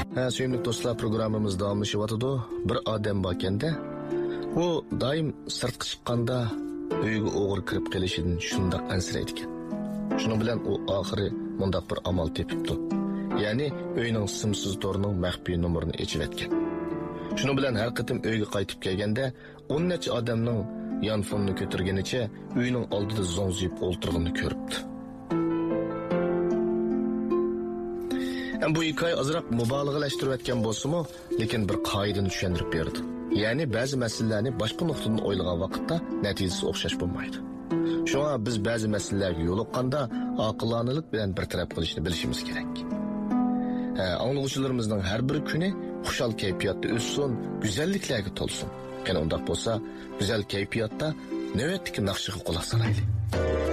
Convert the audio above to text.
Ha, sevimli do'stlar, programmamiz davomlashyapti. Bir odam bor ekanda, u doim sirtqa chiqqanda uyga o'g'ri kirib kelishidan shundoq ansiraydi ekan. Shuning bilan u oxiri mundaq bir amal tepibdi. Ya'ni uyning simsiz torining maxfiy nomerini ochib etgan. Shuning bilan har qatim uyga qaytib kelganda 10 necha odamning yonfonini ko'targanicha uyning oldida zo'ngziyib o'ltirganini ko'ribdi. Bu hikoya azroq mubolag'alashtirib etgan bo'lsa-mu, lekin bir qoidani tushuntirib berdi. Ya'ni ba'zi masalalarni boshqa nuqtadan o'ylagan vaqtda natijasi o'xshash bo'lmaydi. Shunga biz ba'zi masalalarga yo'liqqanda oqilonalik bilan bir taraf qilishni bilishimiz kerak. Anglag'uchilarimizning har bir kuni xushal kayfiyatda o'ssin, go'zalliklarga to'lsin. Qani undaq bo'lsa, go'zal kayfiyatda navbatdagi naqshiga quloq solaylik.